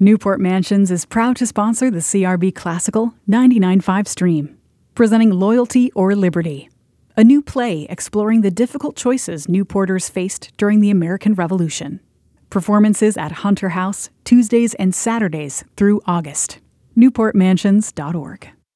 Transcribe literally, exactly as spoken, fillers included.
Newport Mansions is proud to sponsor the C R B Classical ninety-nine point five stream, presenting Loyalty or Liberty, a new play exploring the difficult choices Newporters faced during the American Revolution. Performances at Hunter House, Tuesdays and Saturdays through August. newport mansions dot org.